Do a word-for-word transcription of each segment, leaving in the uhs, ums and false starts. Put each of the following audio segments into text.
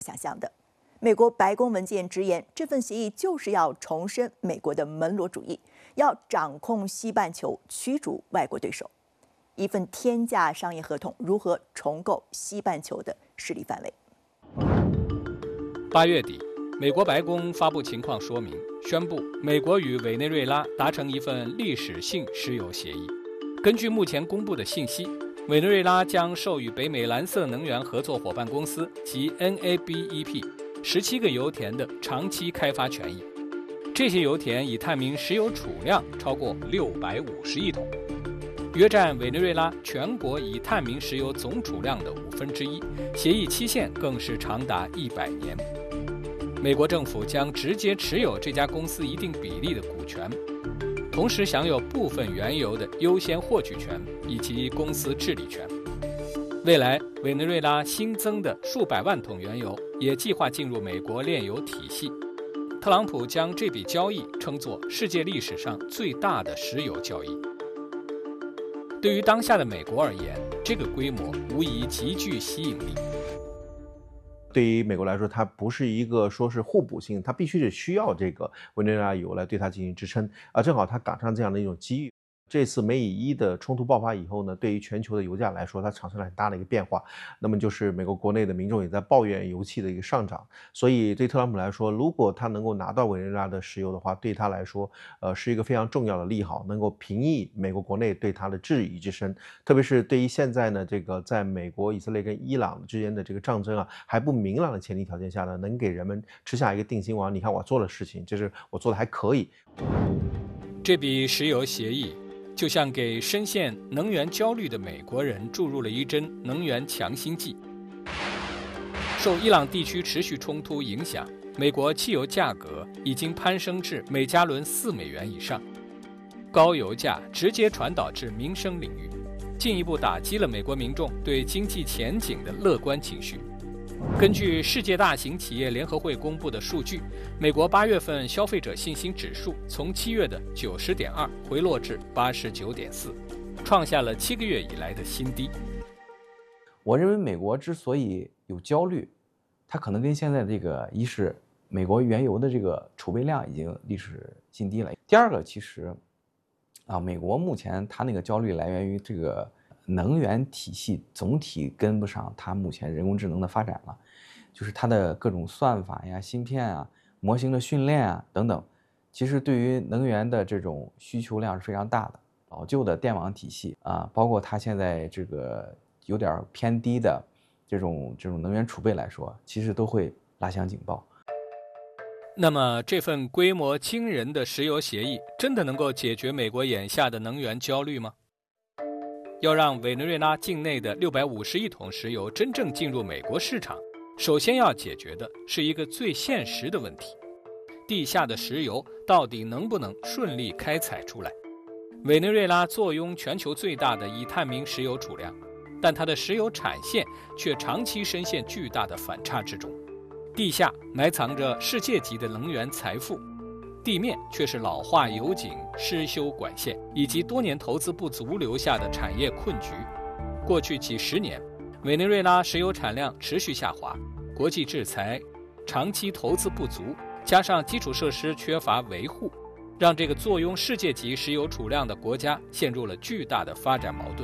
想象的。美国白宫文件直言，这份协议就是要重申美国的门罗主义，要掌控西半球，驱逐外国对手。一份天价商业合同如何重构西半球的势力范围？ 八月底，美国白宫发布情况说明，宣布美国与委内瑞拉达成一份历史性石油协议。根据目前公布的信息，委内瑞拉将授予北美蓝色能源合作伙伴公司及 N A B E P 十七个油田的长期开发权益。这些油田已探明石油储量超过六百五十亿桶，约占委内瑞拉全国已探明石油总储量的五分之一。协议期限更是长达一百年。美国政府将直接持有这家公司一定比例的股权，同时享有部分原油的优先获取权以及公司治理权。未来，委内瑞拉新增的数百万桶原油也计划进入美国炼油体系。特朗普将这笔交易称作世界历史上最大的石油交易。对于当下的美国而言，这个规模无疑极具吸引力。 对于美国来说，它不是一个说是互补性，它必须得需要这个委内瑞拉油来对它进行支撑啊，正好它赶上这样的一种机遇。这次美以伊的冲突爆发以后呢，对于全球的油价来说，它产生了很大的一个变化。那么就是美国国内的民众也在抱怨油气的一个上涨，所以对特朗普来说，如果他能够拿到委内瑞拉的石油的话，对他来说，呃，是一个非常重要的利好，能够平抑美国国内对他的质疑之声。特别是对于现在呢，这个在美国、以色列跟伊朗之间的这个战争啊还不明朗的前提条件下呢，能给人们吃下一个定心丸。你看我做了事情，就是我做的还可以。 这笔石油协议就像给深陷能源焦虑的美国人注入了一针能源强心剂。受伊朗地区持续冲突影响，美国汽油价格已经攀升至每加仑四美元以上，高油价直接传导至民生领域，进一步打击了美国民众对经济前景的乐观情绪。根据世界大型企业联合会公布的数据，美国八月份消费者信心指数从七月的九十点二回落至八十九点四，创下了七个月以来的新低。 我认为美国之所以有焦虑，它可能跟现在这个一是美国原油的这个储备量已经历史新低了，第二个其实啊，美国目前它那个焦虑来源于这个能源体系总体跟不上它目前人工智能的发展了，就是它的各种算法呀、芯片啊、模型的训练啊等等，其实对于能源的这种需求量是非常大的。老旧的电网体系啊，包括它现在这个有点偏低的这种这种能源储备来说，其实都会拉响警报。 那么，这份规模惊人的石油协议真的能够解决美国眼下的能源焦虑吗？要让委内瑞拉境内的六百五十亿桶石油真正进入美国市场，首先要解决的是一个最现实的问题：地下的石油到底能不能顺利开采出来？委内瑞拉坐拥全球最大的已探明石油储量，但它的石油产线却长期深陷巨大的反差之中。地下埋藏着世界级的能源财富，地面却是老化油井、失修管线以及多年投资不足留下的产业困局。过去几十年，委内瑞拉石油产量持续下滑，国际制裁、长期投资不足，加上基础设施缺乏维护，让这个坐拥世界级石油储量的国家陷入了巨大的发展矛盾。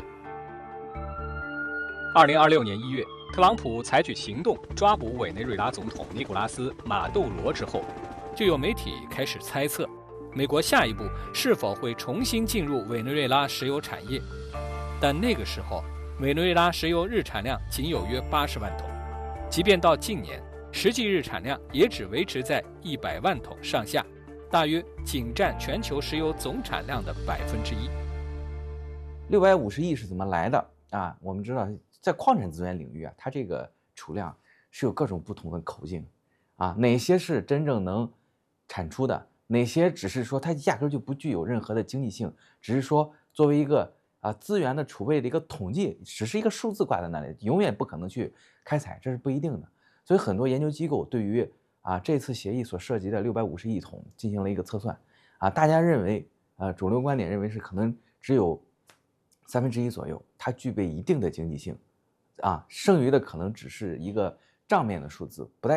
二零二六年一月，特朗普采取行动抓捕委内瑞拉总统尼古拉斯·马杜罗之后，就有媒体开始猜测，美国下一步是否会重新进入委内瑞拉石油产业。但那个时候，委内瑞拉石油日产量仅有约八十万桶，即便到近年，实际日产量也只维持在一百万桶上下，大约仅占全球石油总产量的百分之一。 六百五十亿是怎么来的啊？我们知道，在矿产资源领域啊，它这个储量是有各种不同的口径啊，哪些是真正能产出的，哪些只是说它压根就不具有任何的经济性，只是说作为一个啊资源的储备的一个统计，只是一个数字挂在那里，永远不可能去开采，这是不一定的。所以很多研究机构对于啊这次协议所涉及的六百五十亿桶进行了一个测算，啊，大家认为啊主流观点认为是可能只有三分之一左右，它具备一定的经济性，啊，剩余的可能只是一个账面的数字，不代